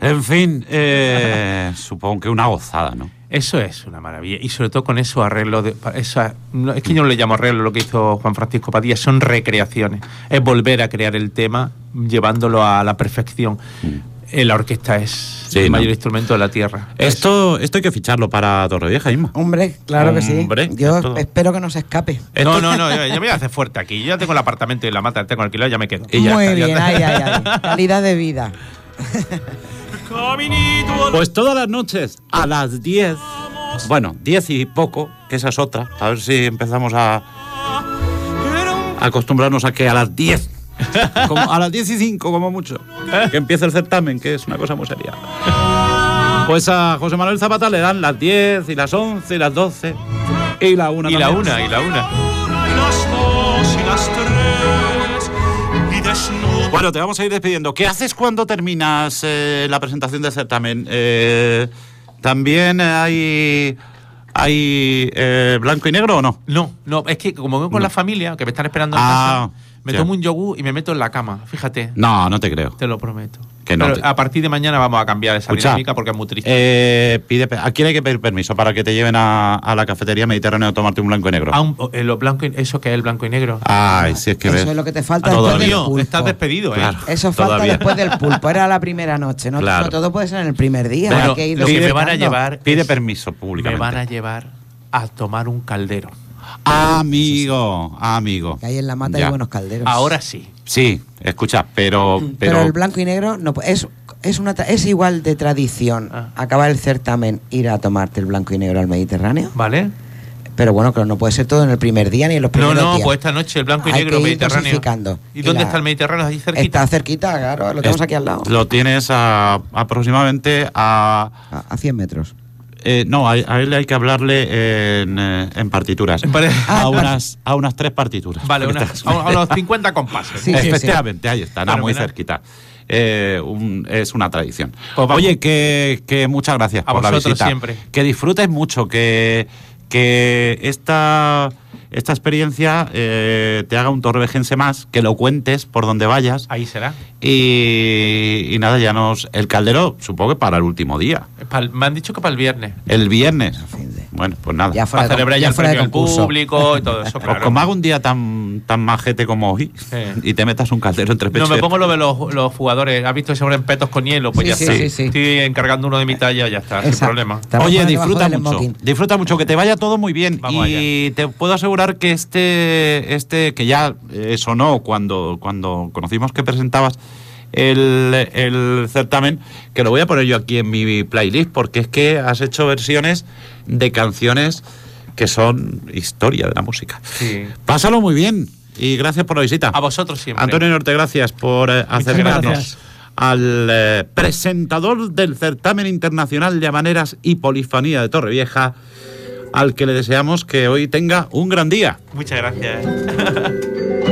En fin, supongo que una gozada, ¿no? Eso es una maravilla. Y sobre todo con esos arreglos. Es que yo no le llamo arreglo lo que hizo Juan Francisco Padilla, son recreaciones. Es volver a crear el tema llevándolo a la perfección. La orquesta es el mayor instrumento de la tierra. Esto hay que ficharlo para Torrevieja, Isma. Hombre, claro que sí. Yo espero que no se escape. No, yo me voy a hacer fuerte aquí. Yo ya tengo el apartamento y la mata, tengo alquilado, ya me quedo. Y ya muy está, bien, ay. Calidad de vida. Pues todas las noches a las 10, bueno, 10 y poco, que esa es otra, a ver si empezamos a acostumbrarnos a que a las 10, a las 10 y 5 como mucho, que empiece el certamen, que es una cosa muy seria. Pues a José Manuel Zapata le dan las 10 y las 11 y las 12 y la 1 y la 1. Las 2 y las 3 y desnudo. Bueno, te vamos a ir despidiendo. ¿Qué haces cuando terminas la presentación del certamen? ¿También hay blanco y negro o no? No, es que como vengo con la familia, que me están esperando en casa, me tomo un yogur y me meto en la cama, fíjate. No te creo. Te lo prometo. Que no. Pero a partir de mañana vamos a cambiar esa dinámica porque es muy triste. ¿A quién hay que pedir permiso para que te lleven a la cafetería Mediterráneo a tomarte un blanco y negro? ¿Eso que es el blanco y negro? Ay, si es que eso ves. es lo que te falta después del pulpo. Estás despedido, claro, eso falta después del pulpo. Era la primera noche, ¿no? Claro. No todo puede ser en el primer día. Pero hay que ir lo que me van a llevar pide permiso públicamente. Me van a llevar a tomar un caldero. Amigo. Que ahí en la mata hay buenos calderos. Ahora sí. Sí, escucha, pero el blanco y negro no es igual de tradición acabar el certamen, ir a tomarte el blanco y negro al Mediterráneo. ¿Vale? Pero bueno, claro, no puede ser todo en el primer día ni en los primeros días. Pues esta noche el blanco y negro Mediterráneo. ¿Y dónde está el Mediterráneo? ¿Ahí cerquita? Está cerquita, claro, lo tenemos aquí al lado. Lo tienes aproximadamente a 100 metros. No, a él hay que hablarle en partituras. A unas 3 partituras. Vale, a unos 50 compases. Sí, efectivamente, ahí está, muy cerquita. Es una tradición. Pues oye, que muchas gracias por la visita. Siempre. Que disfrutes mucho, que esta experiencia te haga un torrevejense más, que lo cuentes por donde vayas. Ahí será. Y nada, el caldero supongo que para el último día. Me han dicho que para el viernes. El viernes. Bueno, pues nada. Para celebrar ya el premio al público y todo eso, claro. Como hago un día tan majete como hoy, y te metas un caldero entre pechos. No, me pongo lo de los jugadores. ¿Has visto que se abren petos con hielo? Pues ya está. Sí. Estoy encargando uno de mi talla, ya está, sin problema. Oye, disfruta mucho, que te vaya todo muy bien. Vamos y allá. te puedo asegurar que que ya sonó cuando conocimos que presentabas el certamen, que lo voy a poner yo aquí en mi playlist, porque es que has hecho versiones de canciones que son historia de la música. Sí. Pásalo muy bien y gracias por la visita. A vosotros siempre. Antonio Norte, gracias por acercarnos al presentador del certamen internacional de Habaneras y Polifonía de Torrevieja, al que le deseamos que hoy tenga un gran día. Muchas gracias.